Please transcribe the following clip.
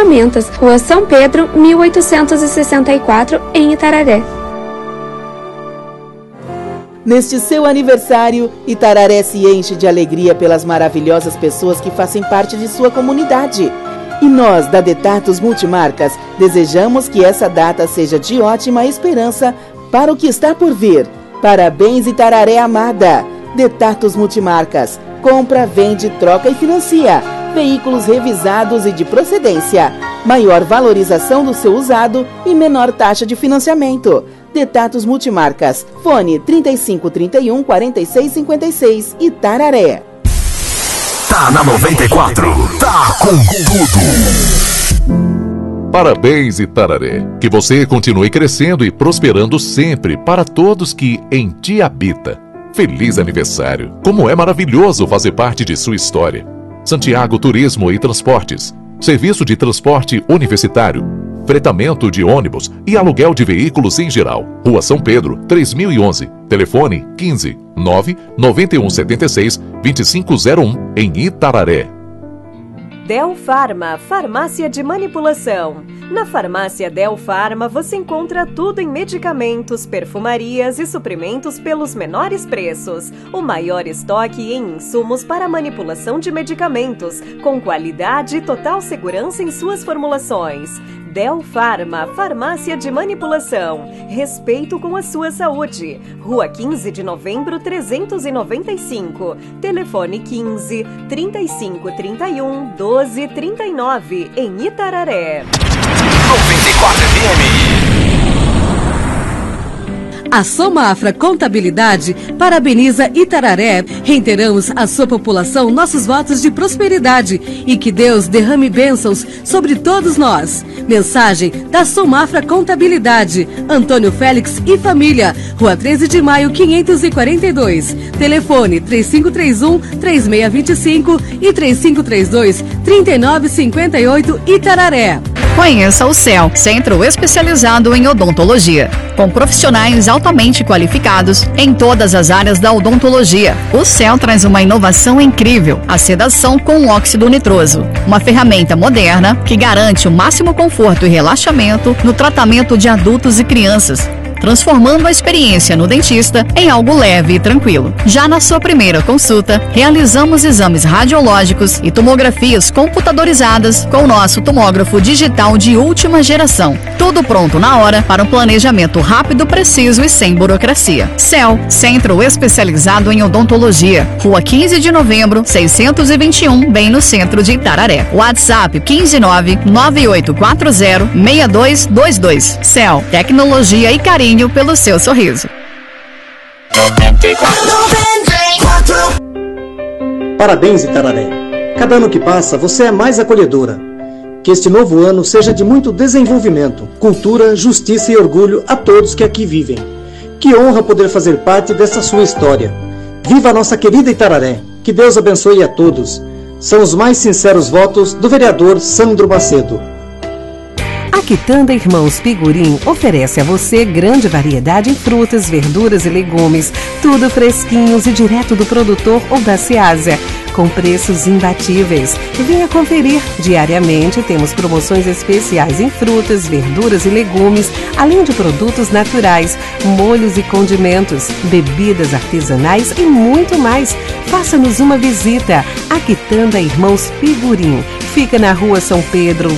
ferramentas, Rua São Pedro, 1864, em Itararé. Neste seu aniversário, Itararé se enche de alegria pelas maravilhosas pessoas que fazem parte de sua comunidade. E nós, da Detatos Multimarcas, desejamos que essa data seja de ótima esperança para o que está por vir. Parabéns, Itararé amada! Detatos Multimarcas. Compra, vende, troca e financia. Veículos revisados e de procedência. Maior valorização do seu usado e menor taxa de financiamento. Detatos Multimarcas. Fone 3531 4656, Itararé. Tá na 94. Tá com tudo. Parabéns, Itararé. Que você continue crescendo e prosperando sempre para todos que em ti habita. Feliz aniversário. Como é maravilhoso fazer parte de sua história. Santiago Turismo e Transportes. Serviço de transporte universitário, fretamento de ônibus e aluguel de veículos em geral. Rua São Pedro, 3011. Telefone 15 9 9176 2501, em Itararé. Del Pharma, farmácia de manipulação. Na farmácia Del Pharma você encontra tudo em medicamentos, perfumarias e suprimentos pelos menores preços. O maior estoque em insumos para manipulação de medicamentos, com qualidade e total segurança em suas formulações. Del Pharma, farmácia de manipulação. Respeito com a sua saúde. Rua 15 de novembro, 395. Telefone 15 35 31 12 39, em Itararé. 94 FM. A Somafra Contabilidade parabeniza Itararé. Reiteramos à sua população nossos votos de prosperidade e que Deus derrame bênçãos sobre todos nós. Mensagem da Somafra Contabilidade. Antônio Félix e família. Rua 13 de Maio, 542. Telefone 3531-3625 e 3532-3958, Itararé. Conheça o CEL, Centro Especializado em Odontologia, com profissionais altamente qualificados em todas as áreas da odontologia. O CEL traz uma inovação incrível, a sedação com óxido nitroso, uma ferramenta moderna que garante o máximo conforto e relaxamento no tratamento de adultos e crianças, transformando a experiência no dentista em algo leve e tranquilo. Já na sua primeira consulta, realizamos exames radiológicos e tomografias computadorizadas com o nosso tomógrafo digital de última geração. Tudo pronto na hora para um planejamento rápido, preciso e sem burocracia. CEL, Centro Especializado em Odontologia, Rua 15 de Novembro, 621, bem no centro de Itararé. WhatsApp 15998406222. CEL, tecnologia e carinho pelo seu sorriso. Parabéns, Itararé. Cada ano que passa, você é mais acolhedora. Que este novo ano seja de muito desenvolvimento, cultura, justiça e orgulho a todos que aqui vivem. Que honra poder fazer parte dessa sua história. Viva a nossa querida Itararé. Que Deus abençoe a todos. São os mais sinceros votos do vereador Sandro Macedo. A Quitanda Irmãos Pigurim oferece a você grande variedade em frutas, verduras e legumes, tudo fresquinhos e direto do produtor ou da Ceasa, com preços imbatíveis. Venha conferir. Diariamente temos promoções especiais em frutas, verduras e legumes, além de produtos naturais, molhos e condimentos, bebidas artesanais e muito mais. Faça-nos uma visita. A Quitanda Irmãos Pigurim fica na Rua São Pedro,